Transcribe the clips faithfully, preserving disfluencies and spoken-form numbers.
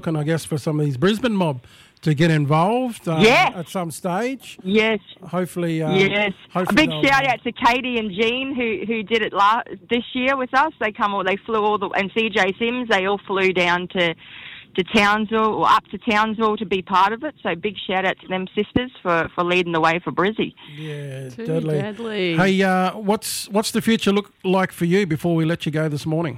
And I guess for some of these Brisbane mob to get involved uh, Yes. at some stage. Yes. Hopefully, um, Yes. A hopefully big they'll- shout out to Katie and Jean who who did it la- this year with us. They come all they flew all the and C J Sims. They all flew down to to Townsville or up to Townsville to be part of it. So big shout out to them sisters for, for leading the way for Brizzy. Yeah, Too deadly. deadly. Hey, uh, what's what's the future look like for you before we let you go this morning?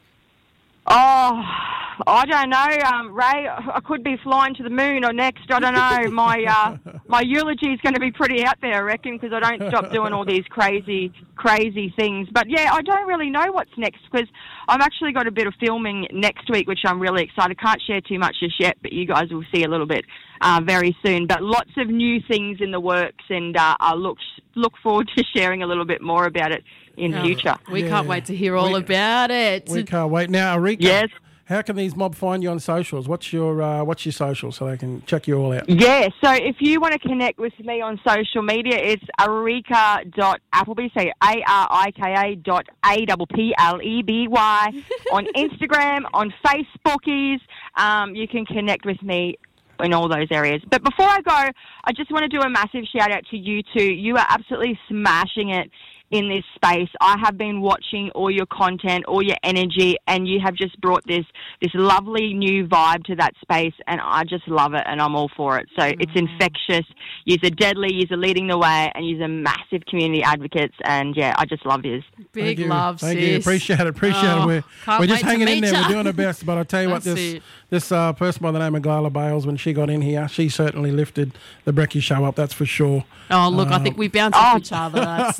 Oh, I don't know, um, Ray. I could be flying to the moon or next. I don't know. My uh, my eulogy is going to be pretty out there, I reckon, because I don't stop doing all these crazy, crazy things. But yeah, I don't really know what's next because I've actually got a bit of filming next week, which I'm really excited. Can't share too much just yet, but you guys will see a little bit uh, very soon. But lots of new things in the works, and uh, I look look forward to sharing a little bit more about it in Oh, future. We Yeah. can't wait to hear all We- about it. We can't wait. Now, Arika, Yes. how can these mob find you on socials? What's your uh, what's your social so they can check you all out? Yeah, so if you want to connect with me on social media, it's arika.appleby, so A R I K A dot A P P L E B Y on Instagram, on Facebookies. Um, you can connect with me in all those areas. But before I go, I just want to do a massive shout out to you two. You are absolutely smashing it in this space. I have been watching all your content, all your energy, and you have just brought this this lovely new vibe to that space, and I just love it, and I'm all for it. So mm. it's infectious. You're deadly, you're leading the way, and you're massive community advocates, and yeah, I just love yous. Big Thank you. love, Thank sis. you. Appreciate it. Appreciate Oh, it. We're, can't we're just wait to hanging in meet there. ya. We're doing our best. But I tell you what, That's this it. this uh, person by the name of Gala Bales, when she got in here, she certainly lifted the Brecky show up. That's for sure. Oh, look, I think we bounce off Oh. each other. That's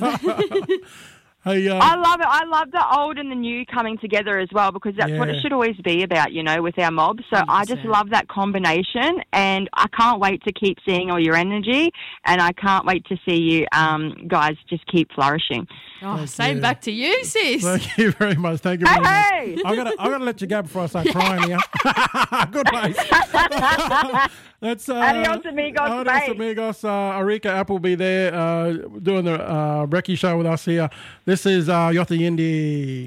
Hey, uh, I love it. I love the old and the new coming together as well, because that's what Yeah. it should always be about, you know, with our mob. So one hundred I just percent. love that combination, and I can't wait to keep seeing all your energy, and I can't wait to see you um, guys just keep flourishing. oh, Thank same you. back to you, sis. Thank you very much. Thank you very much. Hey! I'm gonna I'm gonna let you go before I start crying here. Good place. That's uh, Adios, amigos, Adios, mate. amigos. Uh, Arika Appleby there uh, doing the uh, Brecky show with us here. This is uh, Yotta Yindi.